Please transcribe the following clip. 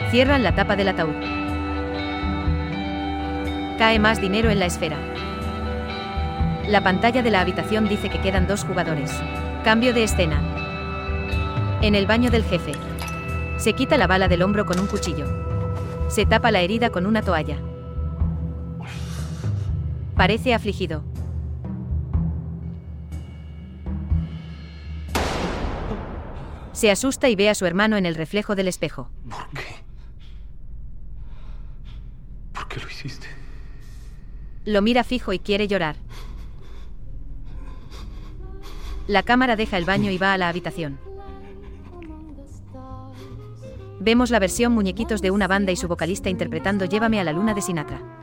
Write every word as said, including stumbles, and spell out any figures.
Cierran la tapa del ataúd. Cae más dinero en la esfera. La pantalla de la habitación dice que quedan dos jugadores. Cambio de escena. En el baño del jefe. Se quita la bala del hombro con un cuchillo. Se tapa la herida con una toalla. Parece afligido. Se asusta y ve a su hermano en el reflejo del espejo. ¿Por qué? ¿Por qué lo hiciste? Lo mira fijo y quiere llorar. La cámara deja el baño y va a la habitación. Vemos la versión muñequitos de una banda y su vocalista interpretando Llévame a la luna de Sinatra.